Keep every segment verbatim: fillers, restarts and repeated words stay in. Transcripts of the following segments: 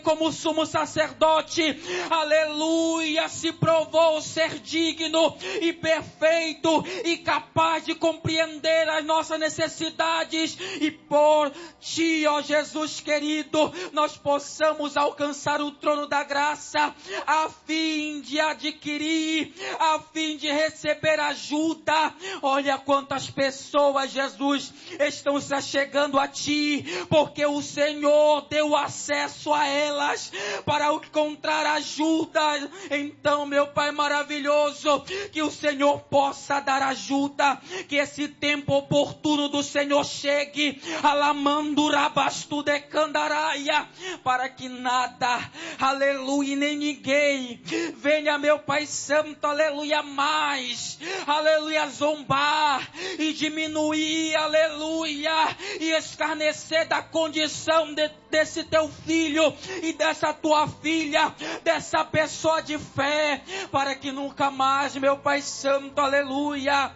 como sumo sacerdote, aleluia, se provou ser digno e perfeito e capaz de compreender as nossas necessidades, e por ti, ó Jesus querido, nós possamos alcançar o trono da graça, a fim de adquirir, a fim de receber ajuda. Olha quantas pessoas, Jesus, estão se chegando a ti, porque o Senhor deu acesso a elas para encontrar ajuda. Então, meu Pai maravilhoso, que o Senhor possa dar ajuda, que esse tempo oportuno do Senhor chegue, alamando rabastu de candaraia, para que nada, aleluia, nem ninguém venha, meu Pai Santo, aleluia, mais, aleluia, zombar e diminuir, aleluia, e escarnecer da condição de, desse teu filho e dessa tua filha, dessa pessoa de fé, para que nunca mais, meu Pai Santo, aleluia,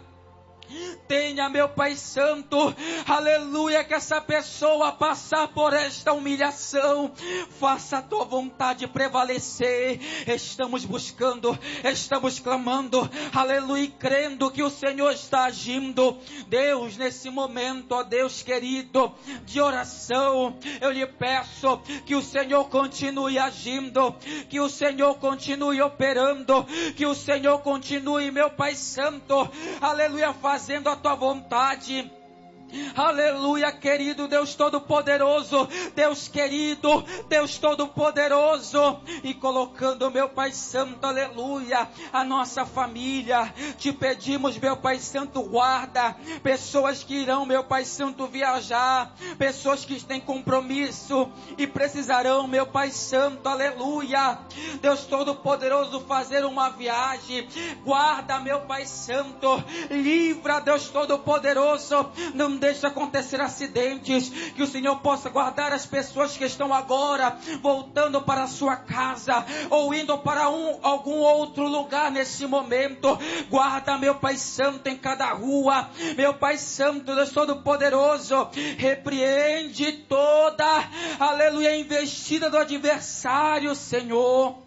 tenha, meu Pai Santo, aleluia, que essa pessoa passar por esta humilhação. Faça a tua vontade prevalecer. Estamos buscando, estamos clamando, aleluia, e crendo que o Senhor está agindo. Deus, nesse momento, ó Deus querido, de oração, eu lhe peço que o Senhor continue agindo, que o Senhor continue operando, que o Senhor continue, meu Pai Santo, aleluia, fazendo a tua vontade. Aleluia, querido Deus Todo-Poderoso, Deus querido, Deus Todo-Poderoso, e colocando, meu Pai Santo, aleluia, a nossa família, te pedimos, meu Pai Santo, guarda pessoas que irão, meu Pai Santo, viajar, pessoas que têm compromisso e precisarão, meu Pai Santo, aleluia, Deus Todo-Poderoso, fazer uma viagem. Guarda, meu Pai Santo, livra, Deus Todo-Poderoso, não deixa acontecer acidentes, que o Senhor possa guardar as pessoas que estão agora voltando para a sua casa, ou indo para um, algum outro lugar nesse momento. Guarda, meu Pai Santo, em cada rua, meu Pai Santo, Deus Todo-Poderoso, repreende toda, aleluia, investida do adversário, Senhor.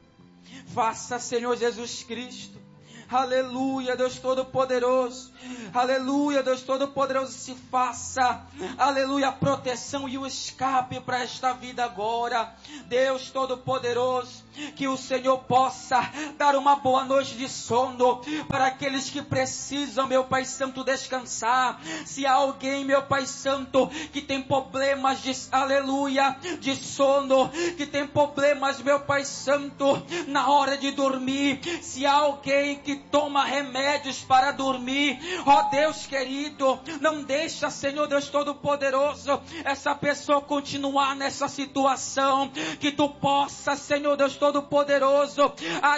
Faça, Senhor Jesus Cristo, aleluia, Deus Todo-Poderoso, aleluia, Deus Todo-Poderoso, se faça, aleluia, a proteção e o escape para esta vida agora. Deus Todo-Poderoso, que o Senhor possa dar uma boa noite de sono para aqueles que precisam, meu Pai Santo, descansar. Se há alguém, meu Pai Santo, que tem problemas de, aleluia, de sono, que tem problemas, meu Pai Santo, na hora de dormir, se há alguém que toma remédios para dormir, ó Deus querido, não deixa, Senhor Deus Todo-Poderoso, essa pessoa continuar nessa situação, que tu possa, Senhor Deus Todo-Poderoso,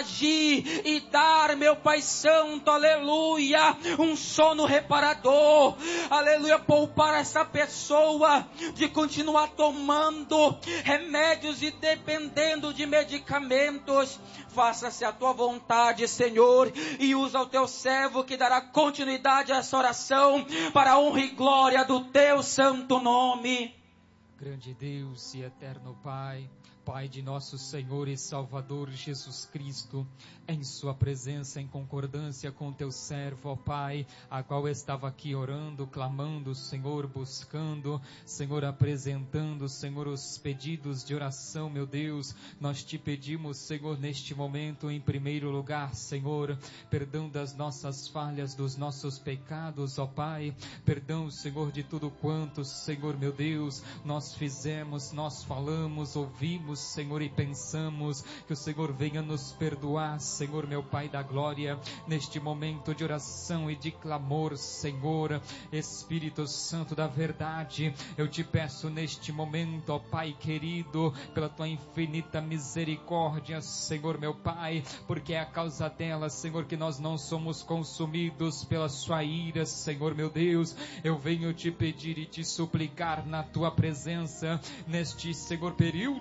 agir e dar, meu Pai Santo, aleluia, um sono reparador, aleluia, poupar essa pessoa de continuar tomando remédios e dependendo de medicamentos. Faça-se a tua vontade, Senhor, e usa o teu servo que dará continuidade a essa oração para a honra e glória do teu santo nome. Grande Deus e eterno Pai, Pai de nosso Senhor e Salvador Jesus Cristo, em sua presença, em concordância com teu servo, ó Pai, a qual estava aqui orando, clamando, Senhor, buscando, Senhor, apresentando, Senhor, os pedidos de oração, meu Deus, nós te pedimos, Senhor, neste momento, em primeiro lugar, Senhor, perdão das nossas falhas, dos nossos pecados, ó Pai, perdão, Senhor, de tudo quanto, Senhor, meu Deus, nós fizemos, nós falamos, ouvimos, Senhor, e pensamos, que o Senhor venha nos perdoar, Senhor, meu Pai da glória, neste momento de oração e de clamor, Senhor, Espírito Santo da verdade, eu te peço neste momento, ó Pai querido, pela tua infinita misericórdia, Senhor, meu Pai, porque é a causa dela, Senhor, que nós não somos consumidos pela sua ira, Senhor, meu Deus, eu venho te pedir e te suplicar na tua presença, neste, Senhor, período de oração,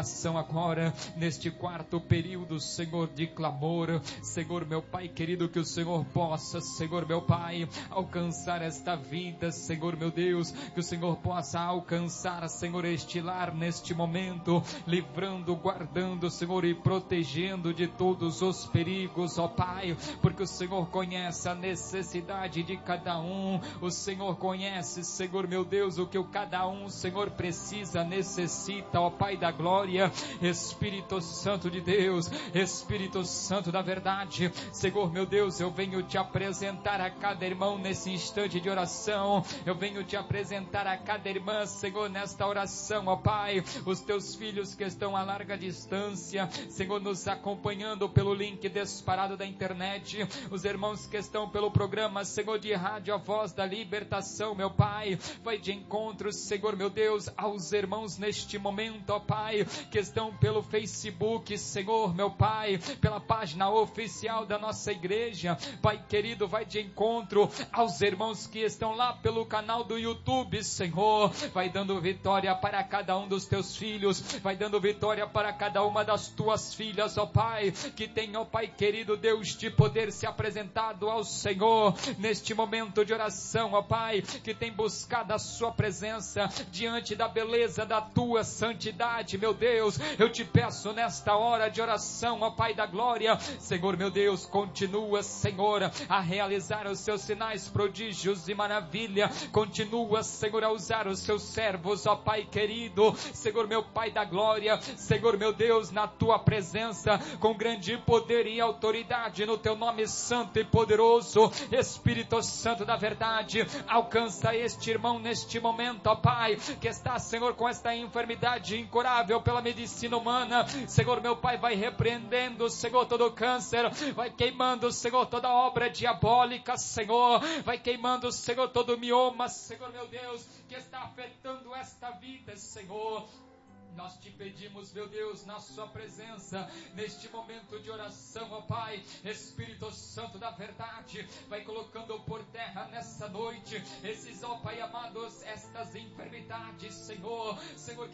oração agora, neste quarto período, Senhor, de clamor. Senhor, meu Pai querido, que o Senhor possa, Senhor, meu Pai, alcançar esta vida, Senhor, meu Deus, que o Senhor possa alcançar, Senhor, este lar neste momento, livrando, guardando, Senhor, e protegendo de todos os perigos, ó Pai, porque o Senhor conhece a necessidade de cada um, o Senhor conhece, Senhor, meu Deus, o que o cada um, Senhor, precisa, necessita, ó Pai da glória. Espírito Santo de Deus, Espírito Santo da verdade, Senhor, meu Deus, eu venho te apresentar a cada irmão nesse instante de oração, eu venho te apresentar a cada irmã, Senhor, nesta oração, ó Pai, os teus filhos que estão a larga distância, Senhor, nos acompanhando pelo link disparado da internet, os irmãos que estão pelo programa, Senhor, de rádio, a voz da libertação, meu Pai, vai de encontro, Senhor, meu Deus, aos irmãos neste momento, ó Pai, que estão pelo Facebook, Senhor, meu Pai, pela página oficial da nossa igreja, Pai querido, vai de encontro aos irmãos que estão lá pelo canal do YouTube, Senhor, vai dando vitória para cada um dos teus filhos, vai dando vitória para cada uma das tuas filhas, ó Pai, que tem, ó Pai querido Deus, de poder se apresentado ao Senhor, neste momento de oração, ó Pai, que tem buscado a sua presença, diante da beleza da tua santidade, meu Deus, eu te peço nesta hora de oração, ó Pai da glória, Senhor, meu Deus, continua, Senhor, a realizar os seus sinais, prodígios e maravilha, continua, Senhor, a usar os seus servos, ó Pai querido, Senhor, meu Pai da glória, Senhor, meu Deus, na tua presença, com grande poder e autoridade, no teu nome santo e poderoso, Espírito Santo da verdade, alcança este irmão neste momento, ó Pai, que está, Senhor, com esta enfermidade incurável pela medicina humana, Senhor, meu Pai, vai repreendendo, Senhor, todo o câncer, vai queimando, Senhor, toda obra diabólica, Senhor, vai queimando, Senhor, todo o mioma, Senhor, meu Deus, que está afetando esta vida, Senhor. Nós te pedimos, meu Deus, na sua presença, neste momento de oração, ó Pai, Espírito Santo da verdade, vai colocando por terra nessa noite, esses, ó Pai amados, estas enfermidades, Senhor, Senhor,